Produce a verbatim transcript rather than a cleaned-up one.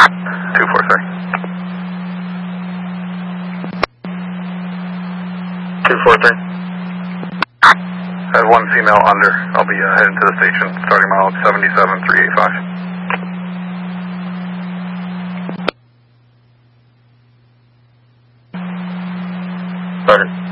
two four three. two four three. I have one female under. I'll be uh, heading to the station, starting mile seventy-seven three eighty-five. Started.